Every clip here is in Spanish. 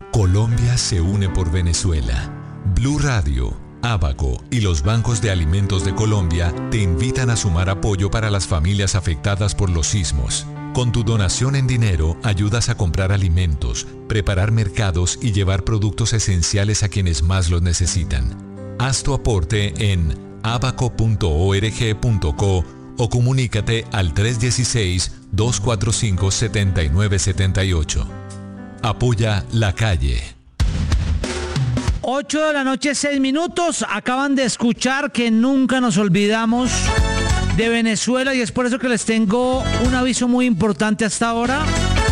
Colombia se une por Venezuela. Blue Radio, Abaco y los bancos de alimentos de Colombia te invitan a sumar apoyo para las familias afectadas por los sismos. Con tu donación en dinero ayudas a comprar alimentos, preparar mercados y llevar productos esenciales a quienes más los necesitan. Haz tu aporte en abaco.org.co o comunícate al 316-245-7978. Apoya La Calle. 8 de la noche, 6 minutos. Acaban de escuchar que nunca nos olvidamos de Venezuela y es por eso que les tengo un aviso muy importante hasta ahora.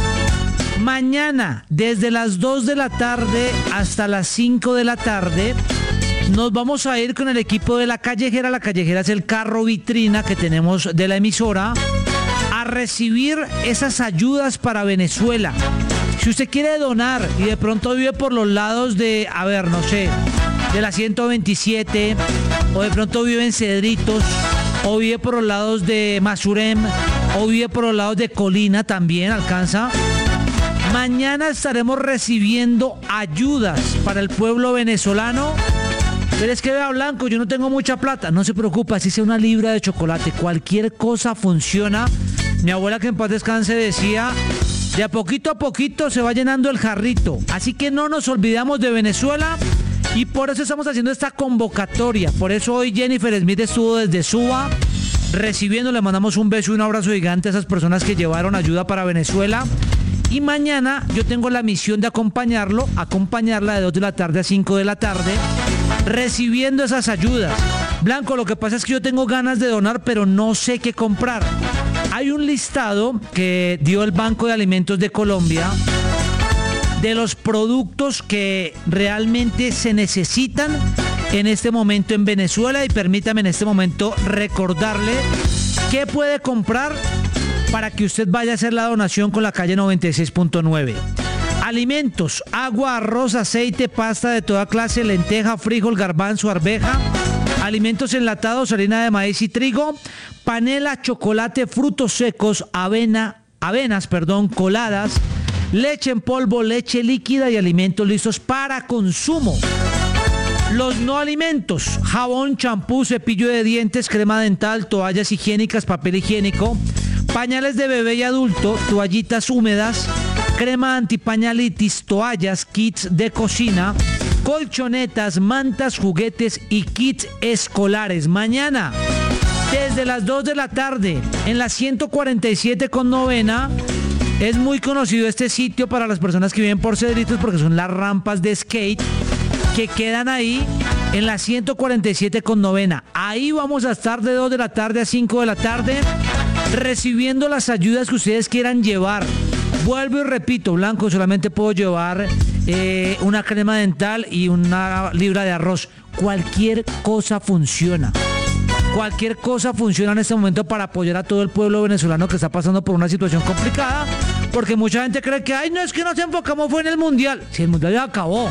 Mañana, desde las 2 de la tarde hasta las 5 de la tarde, nos vamos a ir con el equipo de La Callejera. La Callejera es el carro vitrina que tenemos de la emisora a recibir esas ayudas para Venezuela. Si usted quiere donar y de pronto vive por los lados de, de la 127, o de pronto vive en Cedritos, o vive por los lados de Masurem, o vive por los lados de Colina, también alcanza. Mañana estaremos recibiendo ayudas para el pueblo venezolano. Pero es que vea, Blanco, yo no tengo mucha plata. No se preocupe, así sea una libra de chocolate, cualquier cosa funciona. Mi abuela, que en paz descanse, decía: de a poquito se va llenando el jarrito. Así que no nos olvidamos de Venezuela y por eso estamos haciendo esta convocatoria. Por eso hoy Jennifer Smith estuvo desde Suba recibiendo. Le mandamos un beso y un abrazo gigante a esas personas que llevaron ayuda para Venezuela. Y mañana yo tengo la misión de acompañarla de 2 de la tarde a 5 de la tarde, recibiendo esas ayudas. Blanco, lo que pasa es que yo tengo ganas de donar, pero no sé qué comprar. Hay un listado que dio el Banco de Alimentos de Colombia de los productos que realmente se necesitan en este momento en Venezuela, y permítame en este momento recordarle qué puede comprar para que usted vaya a hacer la donación con La Calle 96.9. Alimentos: agua, arroz, aceite, pasta de toda clase, lenteja, frijol, garbanzo, arveja. Alimentos enlatados: harina de maíz y trigo, panela, chocolate, frutos secos, avenas, coladas, leche en polvo, leche líquida y alimentos listos para consumo. Los no alimentos: jabón, champú, cepillo de dientes, crema dental, toallas higiénicas, papel higiénico, pañales de bebé y adulto, toallitas húmedas, crema antipañalitis, toallas, kits de cocina, colchonetas, mantas, juguetes y kits escolares. Mañana, desde las 2 de la tarde, en la 147 con novena, es muy conocido este sitio para las personas que viven por Cedritos porque son las rampas de skate que quedan ahí en la 147 con novena. Ahí vamos a estar de 2 de la tarde a 5 de la tarde recibiendo las ayudas que ustedes quieran llevar. Vuelvo y repito, Blanco, solamente puedo llevar una crema dental y una libra de arroz. Cualquier cosa funciona. Cualquier cosa funciona en este momento para apoyar a todo el pueblo venezolano que está pasando por una situación complicada, porque mucha gente cree que no es que nos enfocamos fue en el mundial. Si el mundial ya acabó.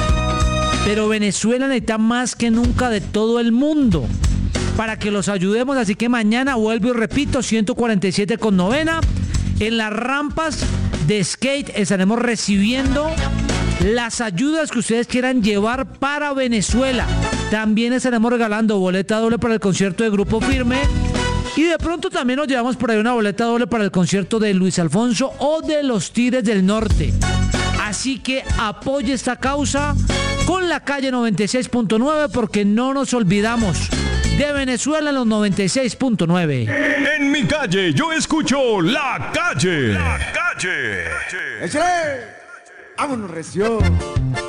Pero Venezuela necesita más que nunca de todo el mundo para que los ayudemos. Así que mañana, vuelvo y repito, 147 con novena, en las rampas de skate estaremos recibiendo las ayudas que ustedes quieran llevar para Venezuela. También estaremos regalando boleta doble para el concierto de Grupo Firme, y de pronto también nos llevamos por ahí una boleta doble para el concierto de Luis Alfonso o de los Tigres del Norte. Así que apoye esta causa con La Calle 96.9, porque no nos olvidamos de Venezuela en los 96.9. En mi calle yo escucho La Calle. La Calle. ¡Échale! ¡Vámonos, recio!